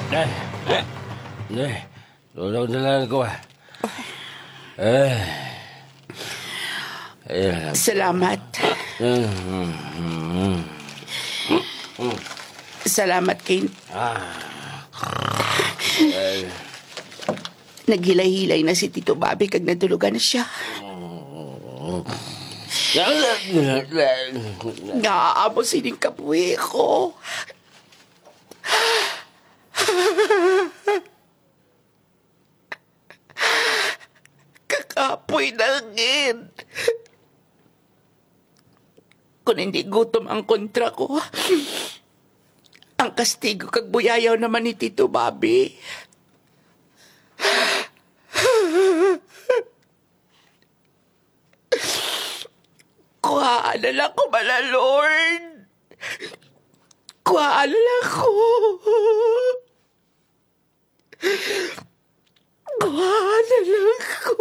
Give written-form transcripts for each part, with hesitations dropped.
Tulog na lang ko ah. Eh. Salamat. Salamat, Kane. Naghilay-hilay na si Tito Bobby kag natulugan na siya. Naaamo sining kabuhi ko. Kakapoy na ngin. Kung hindi gutom ang kontra ko, ang kastigo kag buyayaw naman ni Tito Bobby. Kuhaan na lang ko, mala Lord. Kuhaan na lang ko. Kuhaan na lang ko.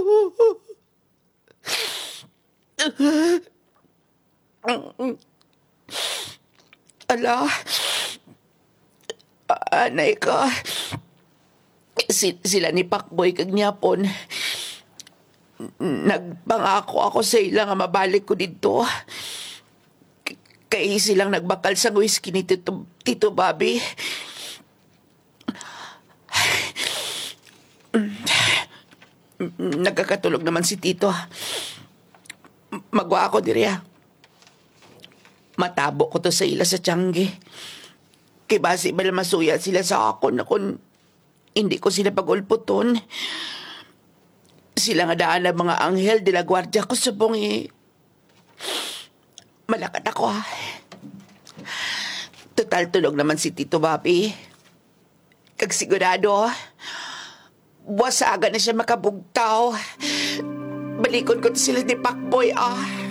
Ala, anay ka. Sila ni Pakboy kag Nyapon. Nagpangako ako sa ila nga mabalik ko dito. Kaya silang nagbakal sa whisky ni Tito Bobby. Nagkakatulog naman si Tito. Magwa ako diri ha. Matabo ko to sa ila sa Tiangge. Kay basi bala masuya sila sa ako na kung hindi ko sila pag-ulputon. Sila nga daan ang mga anghel de la guardia ko sa bungi. Malakat ako ha. Total tulog naman si Tito Bobby. Kag sigurado, buwasaga na siya makabugtaw. Balikon ko sila ni Pakboy ah.